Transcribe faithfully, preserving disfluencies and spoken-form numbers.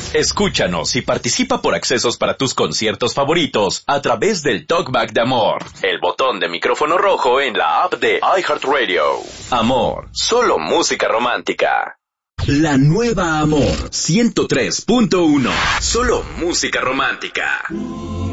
Escúchanos y participa por accesos para tus conciertos favoritos a través del Talkback de Amor, el botón de micrófono rojo en la app de iHeartRadio. Amor, solo música romántica. La nueva Amor ciento tres punto uno, solo música romántica.